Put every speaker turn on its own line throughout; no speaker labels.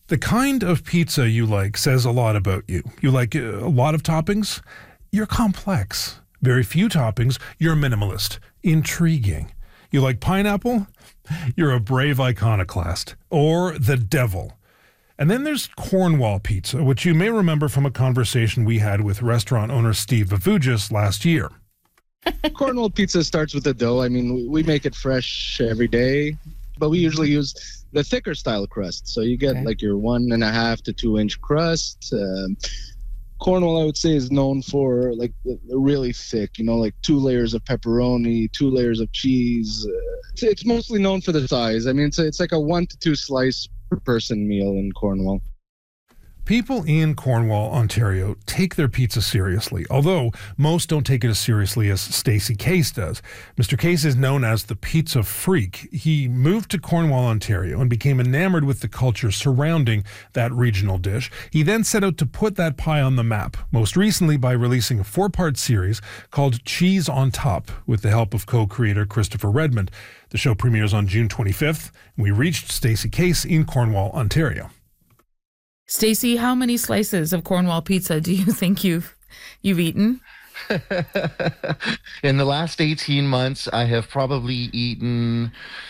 The kind of pizza you like says a lot about you. You like a lot of toppings? You're complex. Very few toppings? You're minimalist. Intriguing. You like pineapple? You're a brave iconoclast. Or the devil. And then there's Cornwall pizza, which you may remember from a conversation we had with restaurant owner Steve Vavugis last year.
Cornwall pizza starts with the dough. I mean, we make it fresh every day, but we usually use the thicker style crust. So you get like your 1.5 to 2 inch crust. Cornwall, I would say, is known for like the really thick, like 2 layers of pepperoni, 2 layers of cheese. It's mostly known for the size. I mean, it's like a 1 to 2 slice per person meal in Cornwall.
People in Cornwall, Ontario, take their pizza seriously, although most don't take it as seriously as Stacey Case does. Mr. Case is known as the pizza freak. He moved to Cornwall, Ontario, and became enamored with the culture surrounding that regional dish. He then set out to put that pie on the map, most recently by releasing a 4-part series called Cheese on Top, with the help of co-creator Christopher Redmond. The show premieres on June 25th, and we reached Stacey Case in Cornwall, Ontario.
Stacey, how many slices of Cornwall pizza do you think you've eaten?
In the last 18 months, I have probably eaten,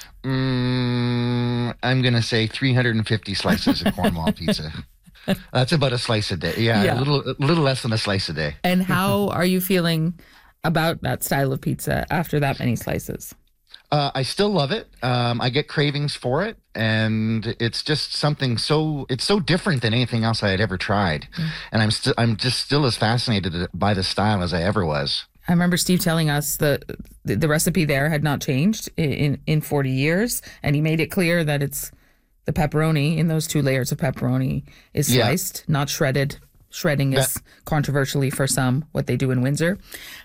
I'm going to say 350 slices of Cornwall pizza. That's about a slice a day. Yeah. A little less than a slice a day.
And how are you feeling about that style of pizza after that many slices?
I still love it. I get cravings for it, and it's just something it's so different than anything else I had ever tried. And I'm just still as fascinated by the style as I ever was.
I remember Steve telling us that the recipe there had not changed in 40 years, and he made it clear that it's the pepperoni in those 2 layers of pepperoni is sliced, not shredded. Shredding is controversially for some what they do in Windsor.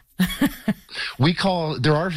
We call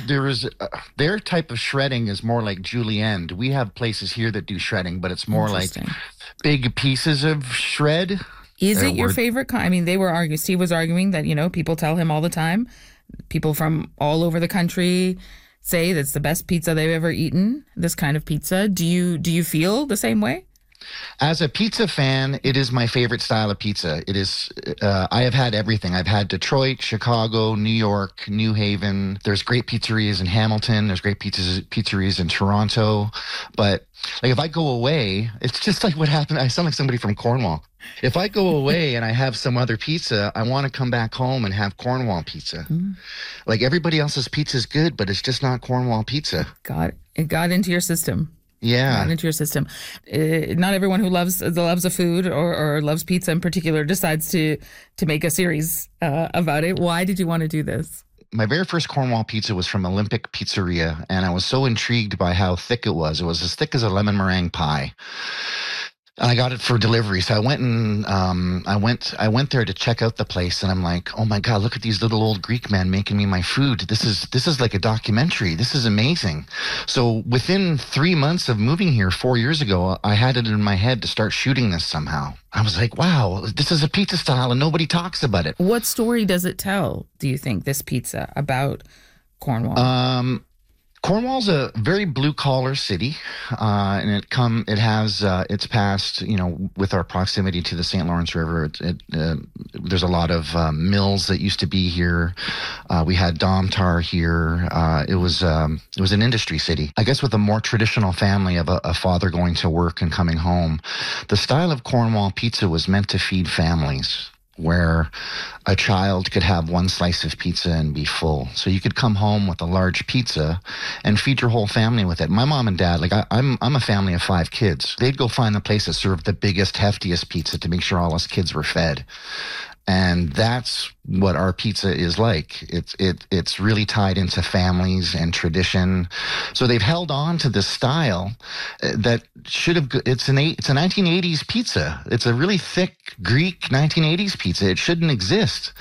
their type of shredding is more like julienne. We have places here that do shredding, but it's more like big pieces of shred.
Is it your favorite kind? I mean, Steve was arguing that, people tell him all the time, people from all over the country say that's the best pizza they've ever eaten, this kind of pizza. Do you feel the same way?
As a pizza fan, it is my favorite style of pizza. It is. I have had everything. I've had Detroit, Chicago, New York, New Haven. There's great pizzerias in Hamilton. There's great pizzerias in Toronto. But like if I go away, it's just like what happened. I sound like somebody from Cornwall. If I go away and I have some other pizza, I want to come back home and have Cornwall pizza. Like everybody else's pizza is good, but it's just not Cornwall pizza.
It got into your system.
Yeah.
Got into your system. Not everyone who loves a food or loves pizza in particular decides to make a series about it. Why did you want to do this?
My very first Cornwall pizza was from Olympic Pizzeria, and I was so intrigued by how thick it was. It was as thick as a lemon meringue pie. And I got it for delivery. So I went and I went there to check out the place, and I'm like, oh my God, look at these little old Greek men making me my food. This is like a documentary. This is amazing. So within 3 months of moving here 4 years ago, I had it in my head to start shooting this somehow. I was like, wow, this is a pizza style and nobody talks about it.
What story does it tell, do you think, this pizza about Cornwall?
Cornwall's a very blue-collar city, and it's past, with our proximity to the St. Lawrence River, there's a lot of mills that used to be here. We had Domtar here. It was an industry city. I guess with a more traditional family of a father going to work and coming home, the style of Cornwall pizza was meant to feed families, where a child could have 1 slice of pizza and be full. So you could come home with a large pizza and feed your whole family with it. My mom and dad, I'm a family of 5 kids. They'd go find the place that served the biggest, heftiest pizza to make sure all us kids were fed. And that's what our pizza is like. It's really tied into families and tradition. So they've held on to this style that should have. It's a 1980s pizza. It's a really thick Greek 1980s pizza. It shouldn't exist.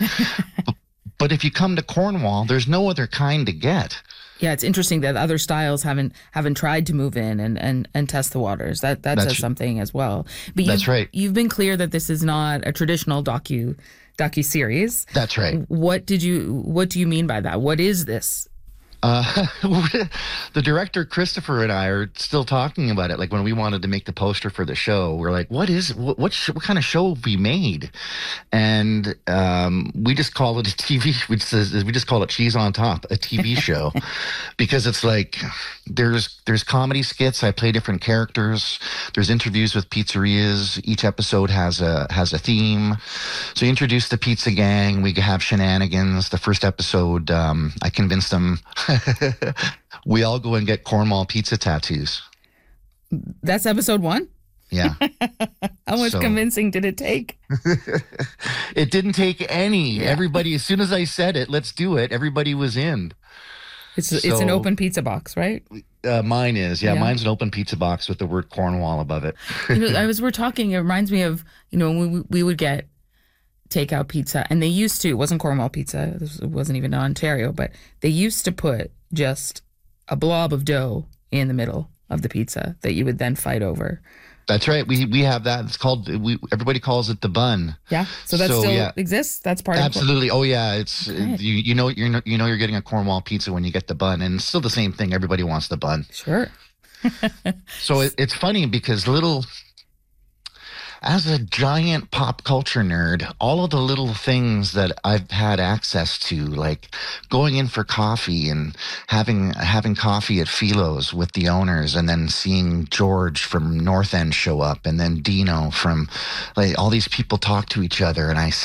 But if you come to Cornwall, there's no other kind to get.
Yeah, it's interesting that other styles haven't tried to move in and test the waters. That says something as well. But
that's right.
You've been clear that this is not a traditional docu-series.
That's right.
What do you mean by that? What is this?
The director Christopher and I are still talking about it. Like when we wanted to make the poster for the show, we're like, what kind of show have we made? And we just call it a TV. We just call it Cheese on Top, a TV show, because it's like there's comedy skits. I play different characters. There's interviews with pizzerias. Each episode has a theme. So you introduce the pizza gang. We have shenanigans. The first episode, I convinced them. We all go and get Cornwall pizza tattoos.
That's episode 1?
Yeah.
How much convincing did it take?
It didn't take any. Yeah. Everybody, as soon as I said it, let's do it, everybody was in.
It's an open pizza box, right?
Mine is. Yeah, mine's an open pizza box with the word Cornwall above it.
We're talking, it reminds me of, when we would get takeout pizza, and they used to, it wasn't Cornwall pizza, it wasn't even Ontario, but they used to put just a blob of dough in the middle of the pizza that you would then fight over.
That's right. We have that. It's called, everybody calls it the bun.
Yeah. So that still exists. That's part
Absolutely.
of it.
Oh yeah. It's okay. You're getting a Cornwall pizza when you get the bun, and it's still the same thing. Everybody wants the bun.
Sure.
So it's funny because as a giant pop culture nerd, all of the little things that I've had access to, like going in for coffee and having coffee at Philo's with the owners, and then seeing George from North End show up, and then Dino from, like, all these people talk to each other, and I